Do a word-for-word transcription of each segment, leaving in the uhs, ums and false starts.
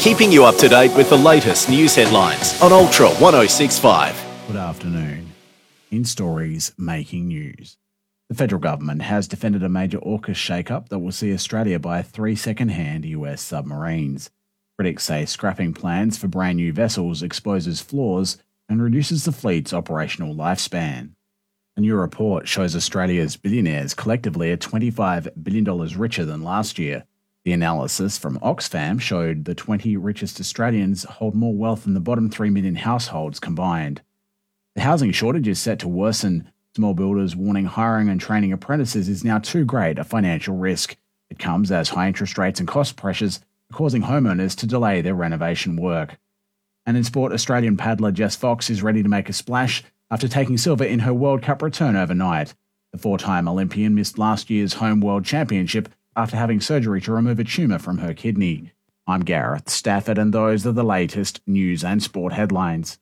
keeping you up to date with the latest news headlines on Ultra one oh six point five. Good afternoon. In stories making news, the federal government has defended a major AUKUS shake-up that will see Australia buy three second-hand U S submarines. Critics say scrapping plans for brand new vessels exposes flaws and reduces the fleet's operational lifespan. A new report shows Australia's billionaires collectively are twenty-five billion dollars richer than last year. The analysis from Oxfam showed the twenty richest Australians hold more wealth than the bottom three million households combined. The housing shortage is set to worsen. Small builders warning hiring and training apprentices is now too great a financial risk. It comes as high interest rates and cost pressures are causing homeowners to delay their renovation work. And in sport, Australian paddler Jess Fox is ready to make a splash after taking silver in her World Cup return overnight. The four-time Olympian missed last year's home World Championship after having surgery to remove a tumour from her kidney. I'm Gareth Stafford, and those are the latest news and sport headlines.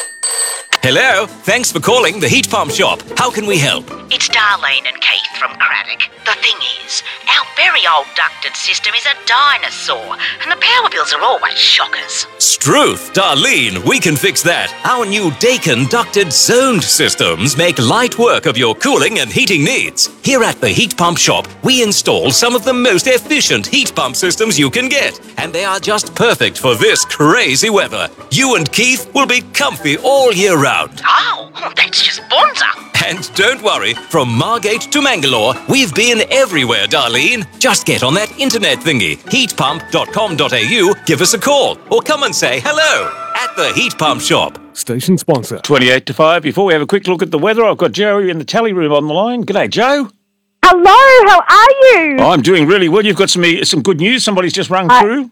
Hello, thanks for calling the Heat Pump Shop. How can we help? It's Darlene and Keith from Craddock. The thing is, our very old ducted system is a dinosaur, and the power bills are always shockers. Struth, Darlene, we can fix that. Our new Dakin ducted zoned systems make light work of your cooling and heating needs. Here at the Heat Pump Shop, we install some of the most efficient heat pump systems you can get, and they are just perfect for this crazy weather. You and Keith will be comfy all year round. Oh, that's just bonza. And don't worry, from Margate to Mangalore, we've been everywhere, Darlene. Just get on that internet thingy, heat pump dot com dot a u, give us a call, or come and say hello at the Heat Pump Shop. Station sponsor. twenty-eight to five. Before we have a quick look at the weather, I've got Joe in the tally room on the line. G'day, Joe. Hello, how are you? I'm doing really well. You've got some some good news. Somebody's just rung I, through.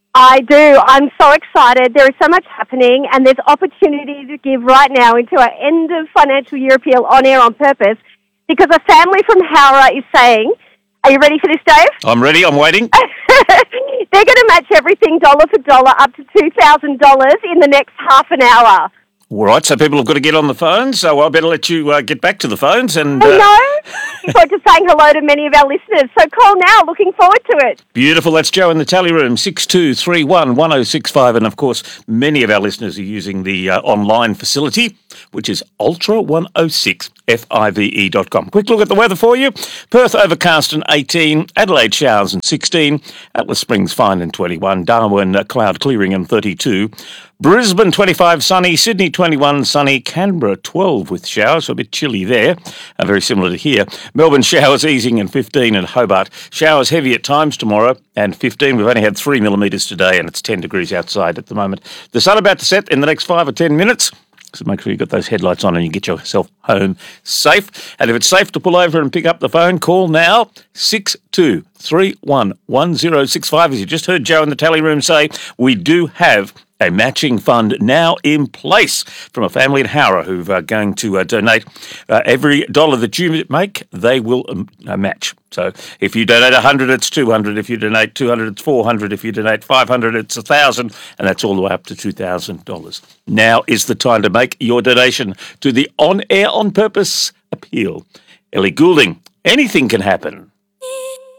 I do. I'm so excited. There is so much happening, and there's opportunity to give right now into our end of financial year appeal on air on purpose, because a family from Howrah is saying, are you ready for this, Dave? I'm ready. I'm waiting. They're going to match everything dollar for dollar up to two thousand dollars in the next half an hour. All right, so people have got to get on the phones, so I better let you uh, get back to the phones. And uh... I know. Looking forward to saying hello to many of our listeners. So call now. Looking forward to it. Beautiful. That's Joe in the tally room, six two three one, one oh six five. And, of course, many of our listeners are using the uh, online facility, which is ultra one oh six five dot com. Quick look at the weather for you. Perth overcast and eighteen, Adelaide showers and sixteen, Atlas Springs fine and twenty-one, Darwin uh, cloud clearing and thirty-two, Brisbane twenty-five sunny, Sydney twenty-one sunny, Canberra twelve with showers, so a bit chilly there, uh, very similar to here. Melbourne showers easing and fifteen, and Hobart showers heavy at times tomorrow and fifteen. We've only had three millimetres today and it's ten degrees outside at the moment. The sun about to set in the next five or ten minutes. So make sure you got those headlights on and you get yourself home safe. And if it's safe to pull over and pick up the phone, call now, six two three one, one oh six five. As you just heard Joe in the tally room say, we do have a matching fund now in place from a family in Howrah who are going to uh, donate uh, every dollar that you make, they will um, uh, match. So if you donate one hundred, it's two hundred. If you donate two hundred, it's four hundred. If you donate five hundred, it's one thousand. And that's all the way up to two thousand dollars. Now is the time to make your donation to the On Air On Purpose appeal. Ellie Goulding, anything can happen.